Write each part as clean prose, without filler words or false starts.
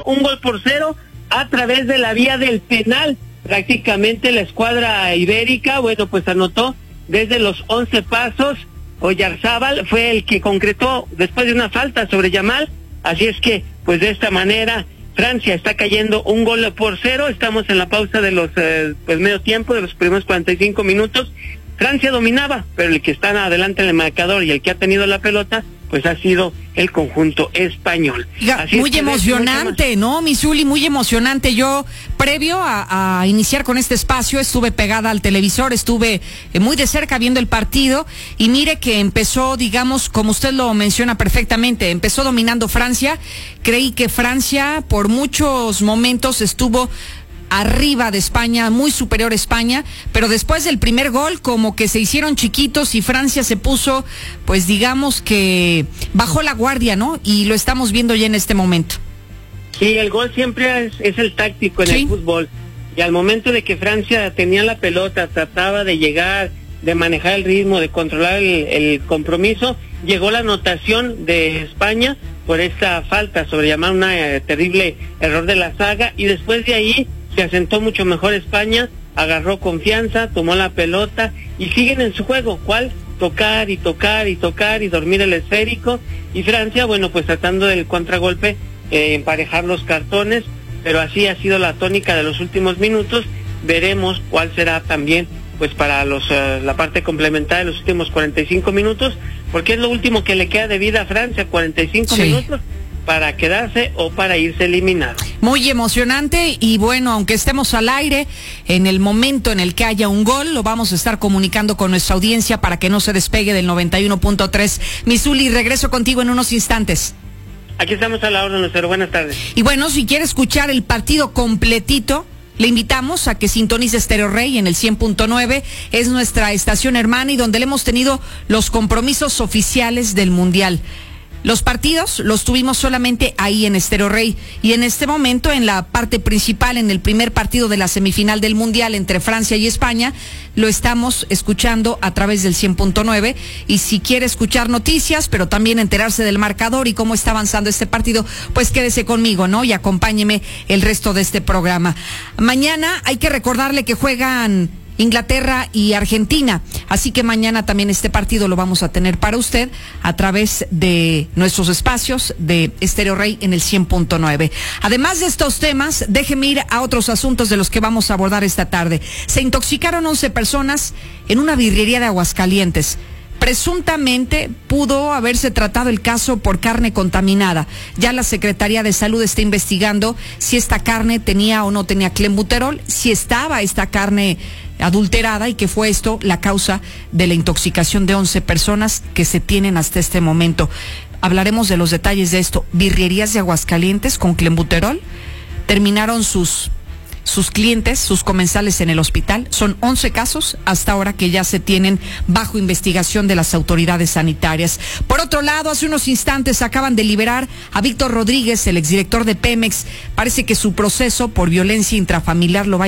1-0 a través de la vía del penal. Prácticamente la escuadra ibérica, bueno, pues anotó desde los 11 pasos. Oyarzábal fue el que concretó después de una falta sobre Yamal. Así es que, pues de esta manera, Francia está cayendo 1-0. Estamos en la pausa de los medio tiempo, de los primeros 45 minutos. Francia dominaba, pero el que está adelante en el marcador y el que ha tenido la pelota, pues ha sido el conjunto español. Así muy emocionante, ¿no, mi Zuli? Muy emocionante. Yo, previo a iniciar con este espacio, estuve pegada al televisor, estuve muy de cerca viendo el partido, y mire que empezó, digamos, como usted lo menciona perfectamente, empezó dominando Francia. Creí que Francia por muchos momentos estuvo arriba de España, muy superior a España, pero después del primer gol como que se hicieron chiquitos y Francia se puso, pues digamos que bajó la guardia, ¿no? Y lo estamos viendo ya en este momento. Sí, el gol siempre es el táctico en el fútbol, y al momento de que Francia tenía la pelota, trataba de llegar, de manejar el ritmo, de controlar el compromiso, llegó la anotación de España por esta falta sobre Yamal, una terrible error de la saga, y después de ahí se asentó mucho mejor España, agarró confianza, tomó la pelota y siguen en su juego. ¿Cuál? Tocar y tocar y tocar y dormir el esférico. Y Francia, bueno, pues tratando del contragolpe, emparejar los cartones, pero así ha sido la tónica de los últimos minutos. Veremos cuál será también, pues para la parte complementaria de los últimos 45 minutos, porque es lo último que le queda de vida a Francia, 45 minutos. Para quedarse o para irse eliminado. Muy emocionante, y bueno, aunque estemos al aire, en el momento en el que haya un gol, lo vamos a estar comunicando con nuestra audiencia para que no se despegue del 91.3. Mi Zuli, regreso contigo en unos instantes. Aquí estamos a la orden, Lucero. Buenas tardes. Y bueno, si quiere escuchar el partido completito, le invitamos a que sintonice Stereo Rey en el 100.9, es nuestra estación hermana y donde le hemos tenido los compromisos oficiales del Mundial. Los partidos los tuvimos solamente ahí en Stereo Rey, y en este momento en la parte principal, en el primer partido de la semifinal del Mundial entre Francia y España, lo estamos escuchando a través del 100.9, y si quiere escuchar noticias, pero también enterarse del marcador y cómo está avanzando este partido, pues quédese conmigo, ¿no? Y acompáñeme el resto de este programa. Mañana hay que recordarle que juegan Inglaterra y Argentina, así que mañana también este partido lo vamos a tener para usted a través de nuestros espacios de Stereo Rey en el 100.9. Además de estos temas, déjeme ir a otros asuntos de los que vamos a abordar esta tarde. Se intoxicaron 11 personas en una birrería de Aguascalientes. Presuntamente pudo haberse tratado el caso por carne contaminada. Ya la Secretaría de Salud está investigando si esta carne tenía o no tenía clenbuterol, si estaba esta carne adulterada, y que fue esto la causa de la intoxicación de 11 personas que se tienen hasta este momento. Hablaremos de los detalles de esto. Birrerías de Aguascalientes con clenbuterol, terminaron sus clientes, sus comensales en el hospital. Son 11 casos hasta ahora que ya se tienen bajo investigación de las autoridades sanitarias. Por otro lado, hace unos instantes acaban de liberar a Víctor Rodríguez, el exdirector de Pemex. Parece que su proceso por violencia intrafamiliar lo va a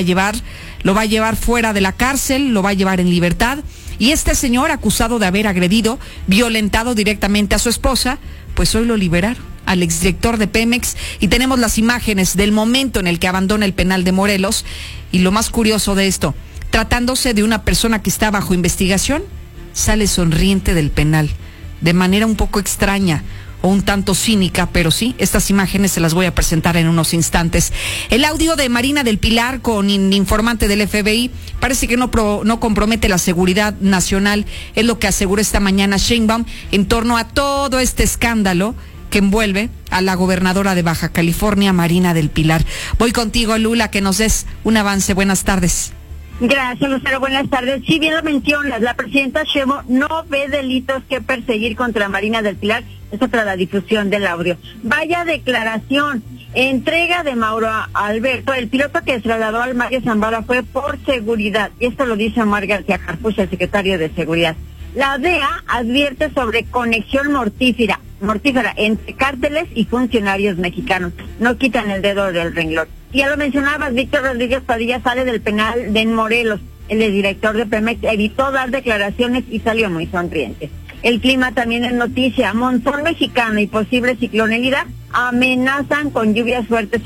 llevar fuera de la cárcel, lo va a llevar en libertad. Y este señor, acusado de haber agredido, violentado directamente a su esposa, pues hoy lo liberaron, al exdirector de Pemex, y tenemos las imágenes del momento en el que abandona el penal de Morelos. Y lo más curioso de esto, tratándose de una persona que está bajo investigación, sale sonriente del penal, de manera un poco extraña o un tanto cínica, pero sí, estas imágenes se las voy a presentar en unos instantes. El audio de Marina del Pilar con informante del FBI parece que no compromete la seguridad nacional, es lo que aseguró esta mañana Sheinbaum en torno a todo este escándalo que envuelve a la gobernadora de Baja California, Marina del Pilar. Voy contigo, Lula, que nos des un avance. Buenas tardes. Gracias, Lucero. Buenas tardes. Sí, bien lo mencionas, la presidenta Sheinbaum no ve delitos que perseguir contra Marina del Pilar. Esto tras la difusión del audio. Vaya declaración. Entrega de Mauro Alberto, el piloto que se trasladó al Mario Zambada fue por seguridad. Y esto lo dice Omar García Harfuch, el secretario de Seguridad. La DEA advierte sobre conexión mortífera entre cárteles y funcionarios mexicanos. No quitan el dedo del renglón. Y ya lo mencionabas, Víctor Rodríguez Padilla sale del penal de Morelos. El director de Pemex evitó dar declaraciones y salió muy sonriente. El clima también es noticia. Monzón mexicano y posible ciclón Elida amenazan con lluvias fuertes